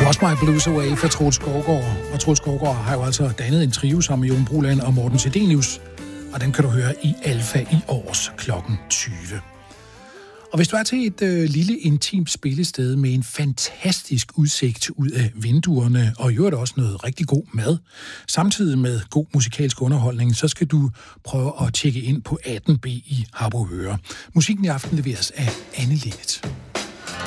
Lost My Blues Away for Troels Skovgaard. Og Troels Skovgaard har jo altså dannet en trio sammen med Jon Bruland og Morten Sidenius. Og den kan du høre i Alfa i års klokken 20. Og hvis du er til et lille intimt spillested med en fantastisk udsigt ud af vinduerne, og i øvrigt også noget rigtig god mad, samtidig med god musikalsk underholdning, så skal du prøve at tjekke ind på 18B i Harboøre. Musikken i aften leveres af Anne Linnet.